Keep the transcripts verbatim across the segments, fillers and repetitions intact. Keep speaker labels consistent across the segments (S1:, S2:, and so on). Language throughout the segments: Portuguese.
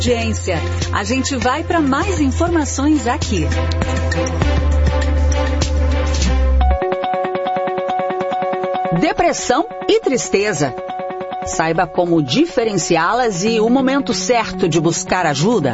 S1: Audiência. A gente vai para mais informações aqui. Depressão e tristeza. Saiba como diferenciá-las e o momento certo de buscar ajuda.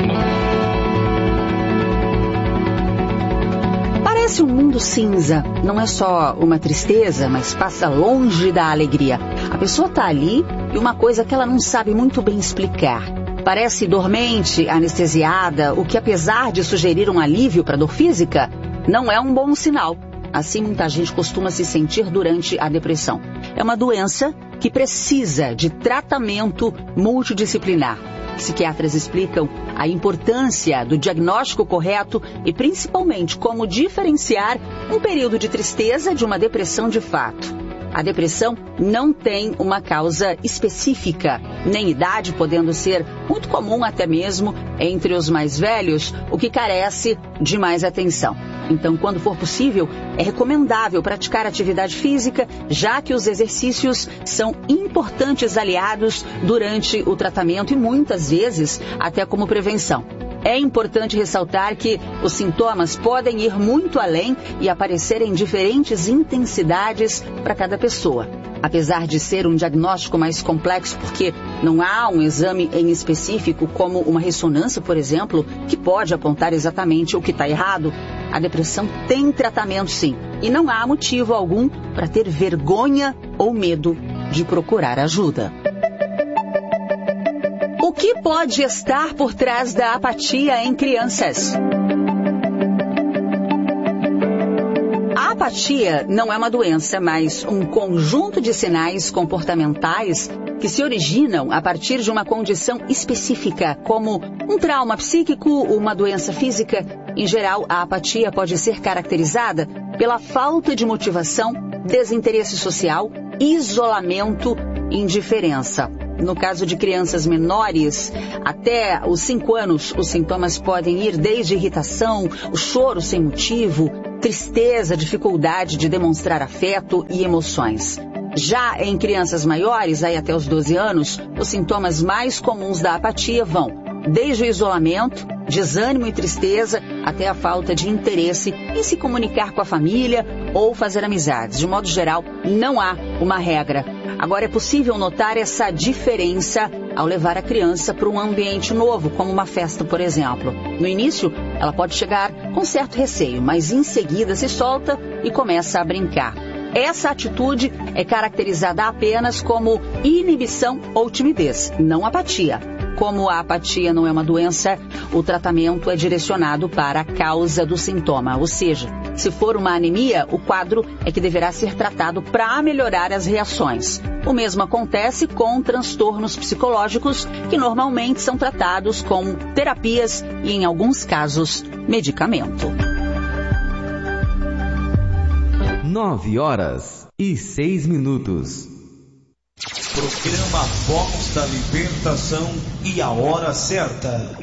S1: Parece um mundo cinza. Não é só uma tristeza, mas passa longe da alegria. A pessoa está ali e uma coisa que ela não sabe muito bem explicar. Parece dormente, anestesiada, o que, apesar de sugerir um alívio para a dor física, não é um bom sinal. Assim, muita gente costuma se sentir durante a depressão. É uma doença que precisa de tratamento multidisciplinar. Psiquiatras explicam a importância do diagnóstico correto e, principalmente, como diferenciar um período de tristeza de uma depressão de fato. A depressão não tem uma causa específica, nem idade, podendo ser muito comum até mesmo entre os mais velhos, o que carece de mais atenção. Então, quando for possível, é recomendável praticar atividade física, já que os exercícios são importantes aliados durante o tratamento e muitas vezes até como prevenção. É importante ressaltar que os sintomas podem ir muito além e aparecer em diferentes intensidades para cada pessoa. Apesar de ser um diagnóstico mais complexo, porque não há um exame em específico, como uma ressonância, por exemplo, que pode apontar exatamente o que está errado, a depressão tem tratamento sim. E não há motivo algum para ter vergonha ou medo de procurar ajuda. O que pode estar por trás da apatia em crianças? A apatia não é uma doença, mas um conjunto de sinais comportamentais que se originam a partir de uma condição específica, como um trauma psíquico ou uma doença física. Em geral, a apatia pode ser caracterizada pela falta de motivação, desinteresse social, isolamento e indiferença. No caso de crianças menores, até os cinco anos, os sintomas podem ir desde irritação, o choro sem motivo, tristeza, dificuldade de demonstrar afeto e emoções. Já em crianças maiores, aí até os doze anos, os sintomas mais comuns da apatia vão desde o isolamento, desânimo e tristeza, até a falta de interesse em se comunicar com a família ou fazer amizades. De modo geral, não há uma regra. Agora, é possível notar essa diferença ao levar a criança para um ambiente novo, como uma festa, por exemplo. No início, ela pode chegar com certo receio, mas em seguida se solta e começa a brincar. Essa atitude é caracterizada apenas como inibição ou timidez, não apatia. Como a apatia não é uma doença, o tratamento é direcionado para a causa do sintoma, ou seja, se for uma anemia, o quadro é que deverá ser tratado para melhorar as reações. O mesmo acontece com transtornos psicológicos, que normalmente são tratados com terapias e, em alguns casos, medicamento.
S2: Nove horas e seis minutos.
S3: Programa Voz da Libertação e a hora certa.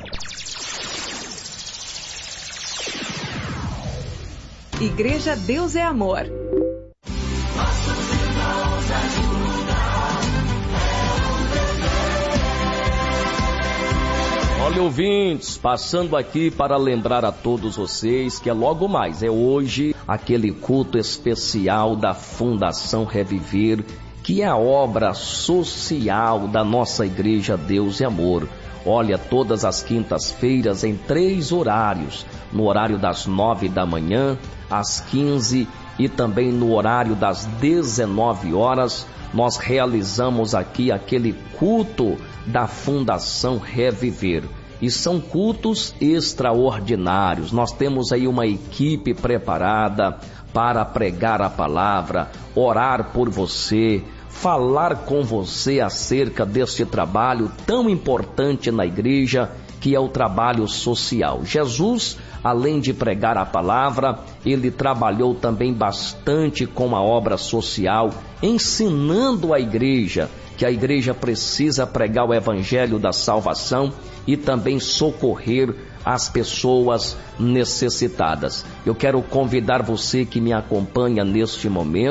S4: Igreja Deus é Amor.
S5: Olha, ouvintes, passando aqui para lembrar a todos vocês que é logo mais, é hoje aquele culto especial da Fundação Reviver, que é a obra social da nossa Igreja Deus e Amor. Olha, todas as quintas-feiras em três horários, no horário das nove da manhã, às quinze e também no horário das dezenove horas, nós realizamos aqui aquele culto da Fundação Reviver. E são cultos extraordinários. Nós temos aí uma equipe preparada para pregar a palavra, orar por você, falar com você acerca deste trabalho tão importante na igreja, que é o trabalho social. Jesus, além de pregar a palavra, ele trabalhou também bastante com a obra social, ensinando a igreja que a igreja precisa pregar o evangelho da salvação e também socorrer as pessoas necessitadas. Eu quero convidar você que me acompanha neste momento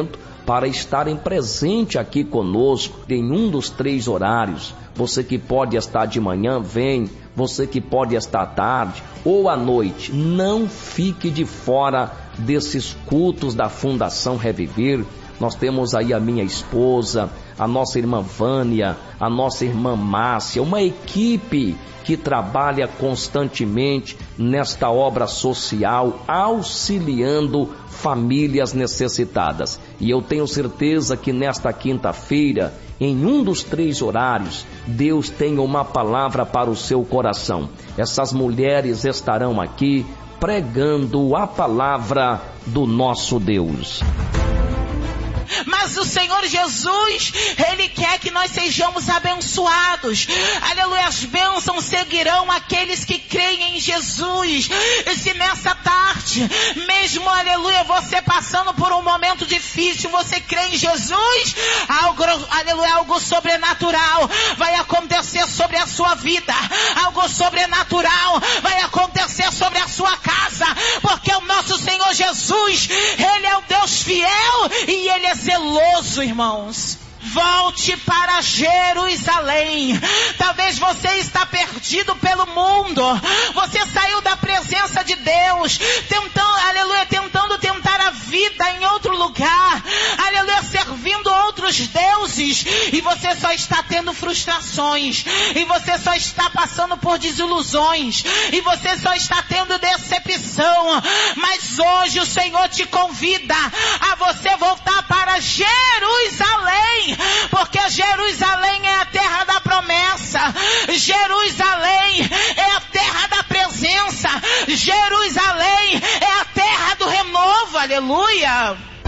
S5: para estarem presentes aqui conosco em um dos três horários. Você que pode estar de manhã, vem. Você que pode estar à tarde ou à noite, não fique de fora desses cultos da Fundação Reviver. Nós temos aí a minha esposa, a nossa irmã Vânia, a nossa irmã Márcia, uma equipe que trabalha constantemente nesta obra social, auxiliando famílias necessitadas. E eu tenho certeza que nesta quinta-feira, em um dos três horários, Deus tem uma palavra para o seu coração. Essas mulheres estarão aqui pregando a palavra do nosso Deus.
S6: Mas o Senhor Jesus, Ele quer que nós sejamos abençoados. Aleluia, as bênçãos seguirão aqueles que creem em Jesus. E se nessa tarde, mesmo, aleluia, você passando por um momento difícil, você crê em Jesus, algo, aleluia, algo sobrenatural vai acontecer sobre a sua vida. Algo sobrenatural vai acontecer sobre a sua casa. Porque o nosso Senhor Jesus, Ele é o Deus fiel e Ele é zeloso, irmãos. Volte para Jerusalém. Talvez você está perdido pelo mundo. Você saiu da presença de Deus, tentando, aleluia, tentando tentar a vida em outro lugar, aleluia, servindo outros deuses, e você só está tendo frustrações, e você só está passando por desilusões, e você só está tendo decepção. Mas hoje o Senhor te convida a você voltar para Jerusalém, porque Jerusalém é a terra da promessa, Jerusalém é a terra da presença, Jerusalém é a terra do renovo, aleluia.